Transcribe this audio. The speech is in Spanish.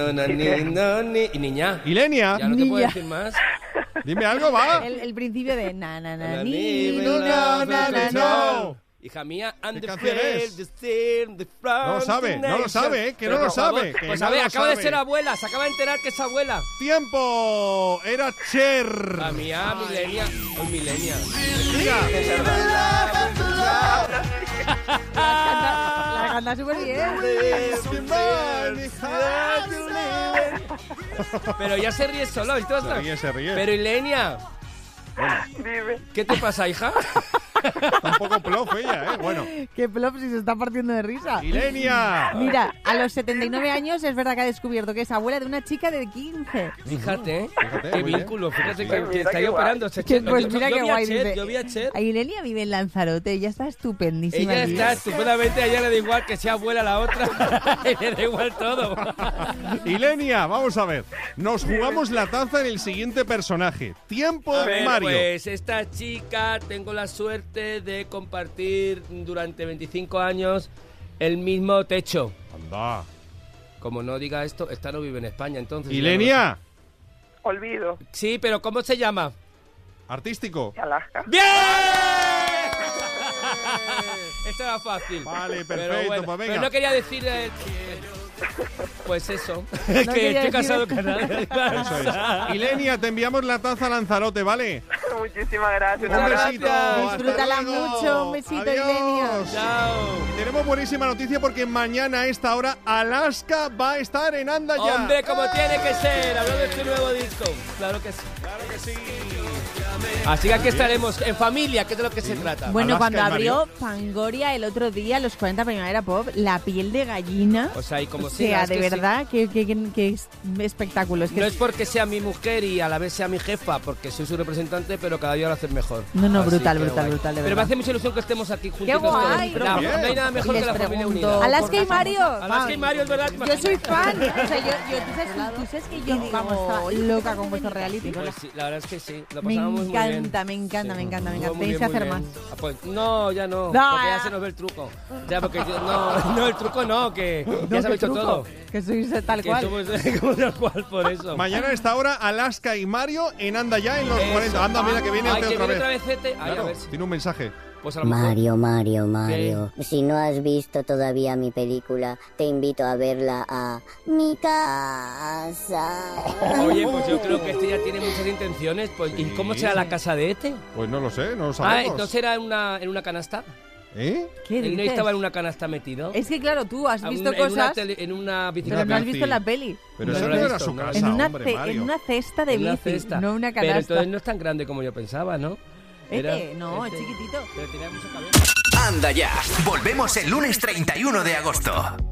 Y niña. Ilenia. Ya no te puedo decir más. Dime algo, va. El principio de na. Hija mía, ¿Qué canción es? No lo sabe, que Pero no lo por favor, sabe. Que pues no a ver, lo acaba de sabe. ser abuela, se acaba de enterar que es abuela. ¡Tiempo! Era Cher. A mía, milenia. O milenia. La canta súper bien. Pero ya se ríe solo, entonces. Se ríe. Pero Ilenia, Dime. ¿qué te pasa, hija? Está un poco plof ella, Bueno. Qué plop si se está partiendo de risa. Ilenia. Mira, a los 79 años es verdad que ha descubierto que es abuela de una chica de 15. Fíjate, Fíjate, qué muy bien. vínculo. Fíjate Pues que mira, está ahí qué guay. operándose. Que, pues mira qué guay, dice. Yo vi a Cher. Ilenia vive en Lanzarote, ella está estupendísima. Ella aquí. está estupendamente, a ella le da igual que sea abuela la otra. Le da igual todo. Ilenia, vamos a ver. Nos jugamos la taza en el siguiente personaje. Tiempo, A ver, Mario. pues esta chica tengo la suerte de compartir durante 25 años el mismo techo. Anda. Como no diga esto, esta no vive en España, entonces. Ilenia. Olvido. Sí, pero ¿cómo se llama? Artístico. Alaska. ¡Bien! Esto era fácil. Vale, Pero perfecto, bueno, pues venga. pero no quería decir... pues eso, que quería estoy decir- casado con nadie. Eso es. Ilenia, te enviamos la taza a Lanzarote, ¿vale? Muchísimas gracias. Un Muchas besito. gracias. hasta Disfrútala luego. mucho, un besito, Adiós. Ilenia. Chao. Y tenemos buenísima noticia porque mañana a esta hora Alaska va a estar en Anda Ya. Hombre, como tiene que ser, hablando de tu nuevo disco. Claro que sí. Claro que sí. Así que aquí estaremos en familia, que es de lo que se trata. Bueno, Alaska cuando y abrió Mario. Fangoria el otro día, los 40 Primavera Pop, la piel de gallina. O sea, y como O sea, sea, es de que sí. verdad, que espectáculo. Es que No es porque sea mi mujer y a la vez sea mi jefa, porque soy su representante, pero cada día lo hacen mejor. No, Así brutal, que brutal, guay. brutal, de Pero me verdad. hace mucha ilusión que estemos aquí juntos. ¡Qué guay! Todos. No, Bien. no hay nada mejor Y que la les familia pregunto- unida. Alaska y Mario. Alaska y Mario, es verdad. Yo soy fan. O sea, tú sabes que yo, vamos, estaba loca con vuestro reality. Pues sí, la verdad es que sí, lo Me pasamos muy bien. encanta, me encanta, me encanta, me Estuvo encanta. muy Tenéis que bien, hacer muy más. bien. Ah, pues, no, ya no, No, porque ya ya. se nos ve el truco. Ya, porque no, el truco no, que ya se ha qué hecho truco. todo. Que sois tal Que cual. somos como tal cual, por eso. Mañana a esta hora Alaska y Mario en Anda Ya en los Eso. 40. Anda, mira que viene Ay, que otra viene vez. otra vez Zete. Ay, Claro, a ver si. tiene un mensaje. Pues a lo mejor. Mario. Si no has visto todavía mi película, te invito a verla a mi casa. Oye, pues yo creo que este ya tiene muchas intenciones. Pues, ¿y cómo será la casa de este? Pues no lo sé, no lo Ah, sabemos. entonces era en una canasta. ¿Eh? ¿Qué Él no dices? estaba en una canasta metido. Es que claro, tú has visto En una cosas, en una pero bicicleta. no has bici. visto la peli. Pero No eso lo no he era visto, su no. casa, En una, hombre, Mario. en una cesta de En una bici, cesta. no una Pero canasta. entonces no es tan grande como yo pensaba, ¿no? Era- No, es este- chiquitito. Pero tenía mucha cabeza. Anda ya. Volvemos el lunes 31 de agosto.